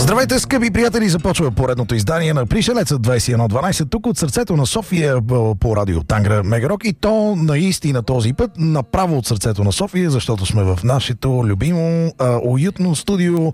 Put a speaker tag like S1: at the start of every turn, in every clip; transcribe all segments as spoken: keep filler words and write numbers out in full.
S1: Здравейте, скъпи приятели! Започва поредното издание на Пришелеца двайсет и едно дванайсет тук от сърцето на София по радио Тангра Мегарок, и то наистина този път направо от сърцето на София, защото сме в нашето любимо а, уютно студио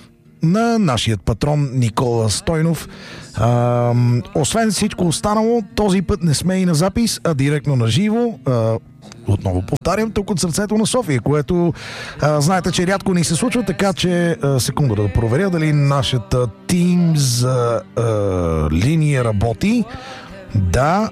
S1: на нашият патрон Никола Стойнов. А, освен всичко останало, този път не сме и на запис, а директно на живо. А, отново повтарям, тук от сърцето на София, което а, знаете, че рядко ни се случва, така че а, секунда да проверя дали нашата Teams а, линия работи. Да,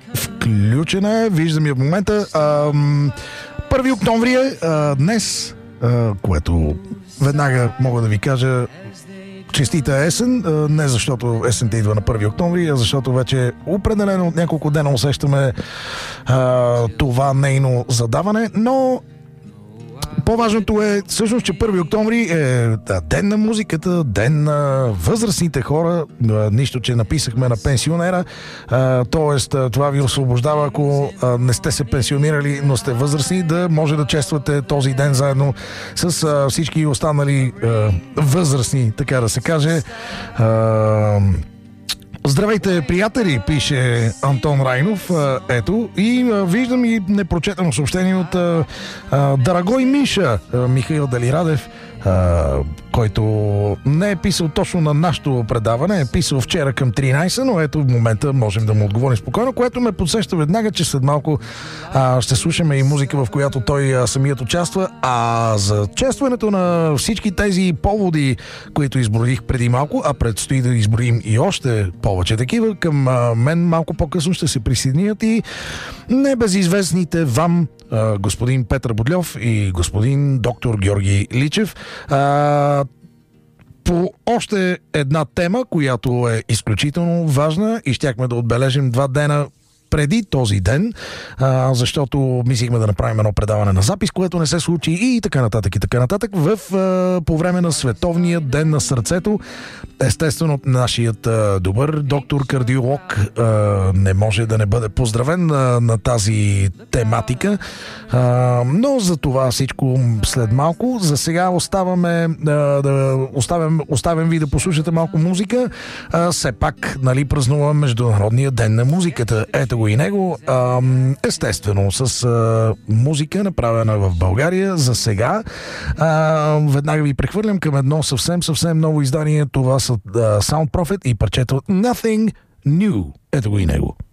S1: включена е, виждам я в момента. А, първи октомври е а, днес, а, което веднага мога да ви кажа честита есен, не защото есента идва на първи октомври, а защото вече определено от няколко дена усещаме а, това нейно задаване, но по-важното е всъщност, че първи октомври е да, ден на музиката, ден на възрастните хора, нищо, че написахме на пенсионера, а, т.е. това ви освобождава, ако а, не сте се пенсионирали, но сте възрастни, да може да чествате този ден заедно с а, всички останали а, възрастни, така да се каже. А, Здравейте, приятели, пише Антон Райнов. Ето, и виждам и непрочетено съобщение от а, а, Дорогой Миша, а, Михаил Делирадев, а, който не е писал точно на нашото предаване, е писал вчера към тринайсет, но ето в момента можем да му отговорим спокойно, което ме подсеща веднага, че след малко а, ще слушаме и музика, в която той а, самият участва. А за честването на всички тези поводи, които изброих преди малко, а предстои да изброим и още повече такива, към а, мен малко по-късно ще се присъединят и небезизвестните вам а, господин Петър Бодльов и господин доктор Георги Личев. А, по още една тема, която е изключително важна и щяхме да отбележим два дена преди този ден, а, защото мислихме да направим едно предаване на запис, което не се случи и така нататък и така нататък в, а, по време на Световния ден на сърцето. Естествено, нашият а, добър доктор кардиолог а, не може да не бъде поздравен а, на тази тематика, а, но за това всичко след малко. За сега оставаме а, да оставям, оставям ви да послушате малко музика. А, все пак, нали, празнуваме Международния ден на музиката. Ето го и него. А, естествено, с а, музика, направена в България за сега. А, веднага ви прехвърлям към едно съвсем, съвсем ново издание. Това са а, Sound Prophet и парчето Nothing New. Ето го и него.